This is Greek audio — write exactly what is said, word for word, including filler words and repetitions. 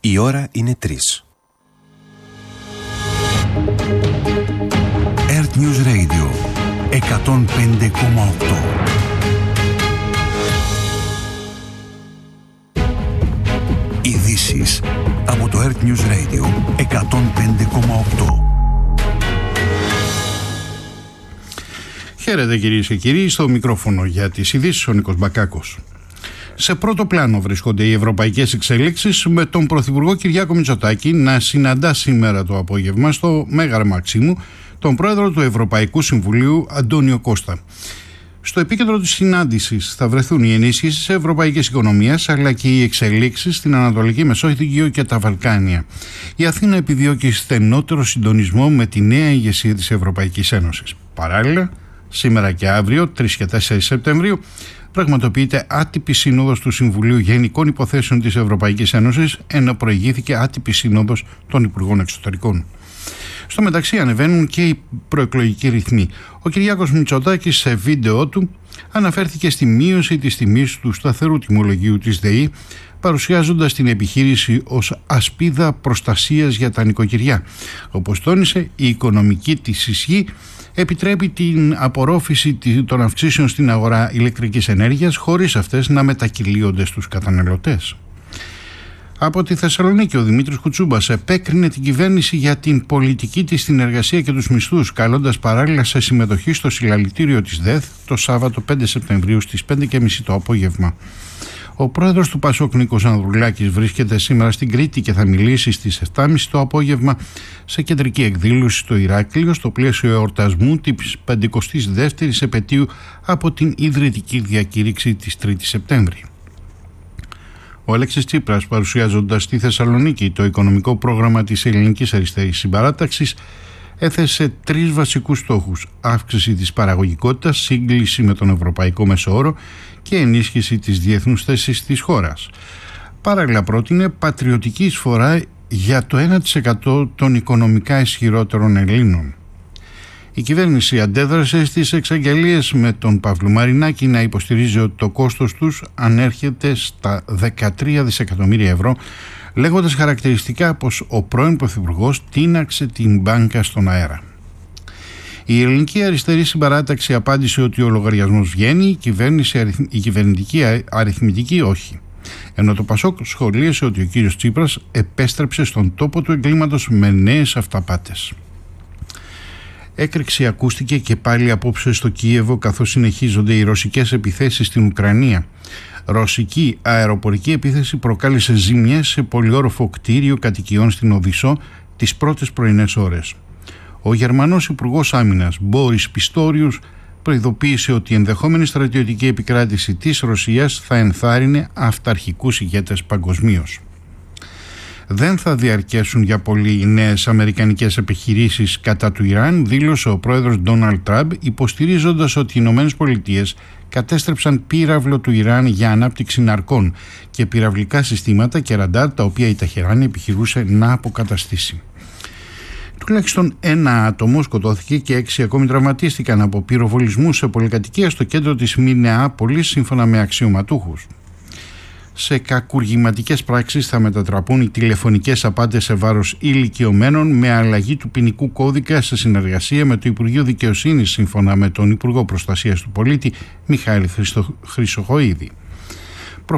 Η ώρα είναι τρεις. Earth News Radio εκατόν πέντε κόμμα οκτώ. Ειδήσεις από το Earth News Radio εκατόν πέντε κόμμα οκτώ. Χαίρετε κυρίες και κύριοι, στο μικρόφωνο για τις ειδήσεις ο Νίκος Μπακάκος. Σε πρώτο πλάνο βρίσκονται οι ευρωπαϊκές εξελίξεις, με τον Πρωθυπουργό Κυριάκο Μητσοτάκη να συναντά σήμερα το απόγευμα στο Μέγαρο Μαξίμου τον πρόεδρο του Ευρωπαϊκού Συμβουλίου Αντώνιο Κώστα. Στο επίκεντρο της συνάντησης θα βρεθούν οι ενίσχυσεις της ευρωπαϊκής οικονομίας, αλλά και οι εξελίξεις στην Ανατολική Μεσόγειο και τα Βαλκάνια. Η Αθήνα επιδιώκει στενότερο συντονισμό με τη νέα ηγεσία της Ευρωπαϊκής Ένωσης. Παράλληλα, σήμερα και αύριο, τρεις και τέσσερις Σεπτεμβρίου, πραγματοποιείται άτυπη σύνοδος του Συμβουλίου Γενικών Υποθέσεων της Ευρωπαϊκής Ένωσης, ενώ προηγήθηκε άτυπη σύνοδος των Υπουργών Εξωτερικών. Στο μεταξύ ανεβαίνουν και οι προεκλογικοί ρυθμοί. Ο Κυριάκος Μητσοτάκης σε βίντεο του αναφέρθηκε στη μείωση της τιμής του σταθερού τιμολογίου της ΔΕΗ, παρουσιάζοντας την επιχείρηση ως ασπίδα προστασίας για τα νοικοκυριά. Όπως τόνισε, η οικονομική της ισχύ επιτρέπει την απορρόφηση των αυξήσεων στην αγορά ηλεκτρικής ενέργειας, χωρίς αυτές να μετακυλίονται στους καταναλωτές. Από τη Θεσσαλονίκη, ο Δημήτρης Κουτσούμπας επέκρινε την κυβέρνηση για την πολιτική της στην εργασία και τους μισθούς, καλώντας παράλληλα σε συμμετοχή στο συλλαλητήριο της ΔΕΘ το Σάββατο πέντε Σεπτεμβρίου στις πέντε και μισή το απόγευμα. Ο πρόεδρος του Πασόκ, Νίκος Ανδρουλάκης, βρίσκεται σήμερα στην Κρήτη και θα μιλήσει στις επτά και μισή το απόγευμα σε κεντρική εκδήλωση στο Ηράκλειο, στο πλαίσιο εορτασμού της πενηκοστής δεύτερης επετείου από την ιδρυτική διακήρυξη της τρίτης Σεπτέμβρη. Ο Αλέξης Τσίπρας, παρουσιάζοντας στη Θεσσαλονίκη το οικονομικό πρόγραμμα της Ελληνικής Αριστερής Συμπαράταξης, έθεσε τρεις βασικούς στόχους: αύξηση της παραγωγικότητας, σύγκληση με τον ευρωπαϊκό μεσόωρο και ενίσχυση της διεθνούς θέσης της χώρας. Παράλληλα πρότεινε πατριωτική εισφορά για το ένα τοις εκατό των οικονομικά ισχυρότερων Ελλήνων. Η κυβέρνηση αντέδρασε στις εξαγγελίες με τον Παύλο Μαρινάκη να υποστηρίζει ότι το κόστος τους ανέρχεται στα δεκατρία δισεκατομμύρια ευρώ, λέγοντας χαρακτηριστικά πως ο πρώην Πρωθυπουργός τίναξε την μπάνκα στον αέρα. Η Ελληνική Αριστερή Συμπαράταξη απάντησε ότι ο λογαριασμός βγαίνει, η, κυβέρνηση, η κυβερνητική αριθμητική όχι. Ενώ το Πασόκ σχολίασε ότι ο κύριος Τσίπρας επέστρεψε στον τόπο του εγκλήματος με νέες αυταπάτες. Έκρηξη ακούστηκε και πάλι απόψε στο Κίεβο, καθώς συνεχίζονται οι ρωσικές επιθέσεις στην Ουκρανία. Ρωσική αεροπορική επίθεση προκάλεσε ζημιές σε πολυόροφο κτίριο κατοικιών στην Οδυσσό τις πρώτες πρωινές ώρες. Ο Γερμανός Υπουργός Άμυνας Μπόρις Πιστόριους προειδοποίησε ότι η ενδεχόμενη στρατιωτική επικράτηση της Ρωσίας θα ενθάρρυνε αυταρχικούς ηγέτες παγκοσμίως. Δεν θα διαρκέσουν για πολύ οι νέες αμερικανικές επιχειρήσεις κατά του Ιράν, δήλωσε ο πρόεδρος Ντόναλντ Τραμπ, υποστηρίζοντας ότι οι Ηνωμένες Πολιτείες κατέστρεψαν πύραυλο του Ιράν για ανάπτυξη ναρκών και πυραυλικά συστήματα και ραντάρ, τα οποία η Τεχεράνη επιχειρούσε να αποκαταστήσει. Τουλάχιστον ένα άτομο σκοτώθηκε και έξι ακόμη τραυματίστηκαν από πυροβολισμούς σε πολυκατοικία στο κέντρο της Μινεάπολης, σύμφωνα με αξιωματούχους. Σε κακουργηματικές πράξεις θα μετατραπούν οι τηλεφωνικές απάτες σε βάρος ηλικιωμένων, με αλλαγή του ποινικού κώδικα σε συνεργασία με το Υπουργείο Δικαιοσύνης, σύμφωνα με τον Υπουργό Προστασίας του Πολίτη Μιχάλη Χρυσοχοΐδη.